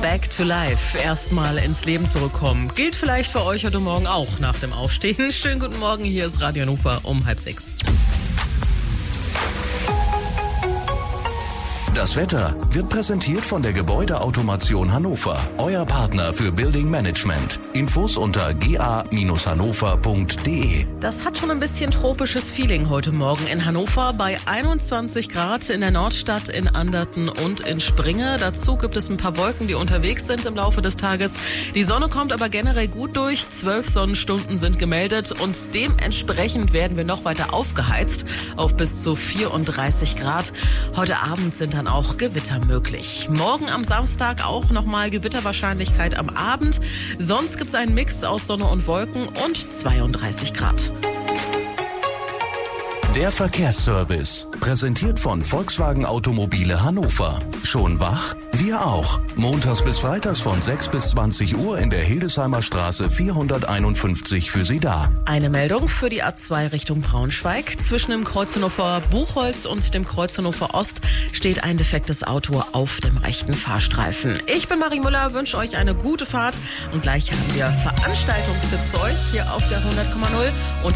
Back to Life. Erstmal ins Leben zurückkommen. Gilt vielleicht für euch heute Morgen auch nach dem Aufstehen. Schönen guten Morgen, hier ist Radio Hannover um 5:30. Das Wetter wird präsentiert von der Gebäudeautomation Hannover, euer Partner für Building Management. Infos unter ga-hannover.de. Das hat schon ein bisschen tropisches Feeling heute Morgen in Hannover bei 21 Grad in der Nordstadt, in Anderten und in Springe. Dazu gibt es ein paar Wolken, die unterwegs sind im Laufe des Tages. Die Sonne kommt aber generell gut durch. 12 Sonnenstunden sind gemeldet und dementsprechend werden wir noch weiter aufgeheizt auf bis zu 34 Grad. Heute Abend sind dann auch Gewitter möglich. Morgen am Samstag auch nochmal Gewitterwahrscheinlichkeit am Abend. Sonst gibt es einen Mix aus Sonne und Wolken und 32 Grad. Der Verkehrsservice, präsentiert von Volkswagen Automobile Hannover. Schon wach? Wir auch. Montags bis freitags von 6 bis 20 Uhr in der Hildesheimer Straße 451 für Sie da. Eine Meldung für die A2 Richtung Braunschweig. Zwischen dem Kreuz Hannover Buchholz und dem Kreuz Hannover Ost steht ein defektes Auto auf dem rechten Fahrstreifen. Ich bin Marie Müller, wünsche euch eine gute Fahrt und gleich haben wir Veranstaltungstipps für euch hier auf der 100,0 und